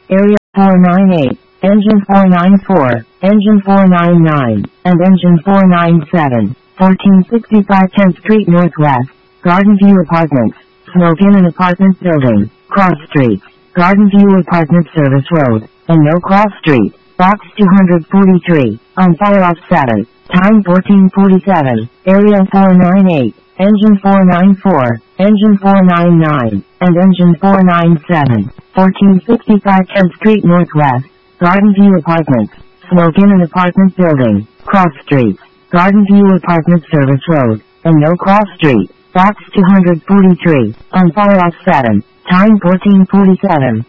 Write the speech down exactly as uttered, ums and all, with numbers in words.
Area four nine eight, Engine four nine four, Engine four nine nine, and Engine four nine seven, fourteen sixty-five tenth Street Northwest, Garden View Apartments, Smoke Inn and Apartment Building, Cross Street, Garden View Apartment Service Road, and No Cross Street, Box two forty-three, on fire off seven, time fourteen forty-seven, Area four nine eight, Engine four nine four, Engine four nine nine, and Engine four nine seven, fourteen sixty-five tenth Street Northwest, Garden View Apartments, Smoke Inn and Apartment Building, Cross Street, Garden View Apartment Service Road, and No Cross Street, Box two forty-three, on fire off seven, time fourteen forty-seven.